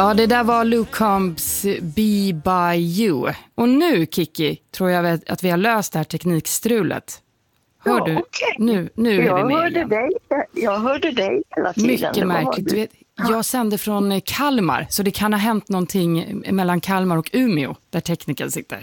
Ja, det där var Luke Combs Be By You. Och nu, Kiki, tror jag att vi har löst det här teknikstrulet. Hör du? Okej. Nu är vi med igen. Jag hörde dig hela tiden. Mycket märkligt. Du vet, jag sänder från Kalmar, så det kan ha hänt någonting mellan Kalmar och Umeå, där tekniken sitter.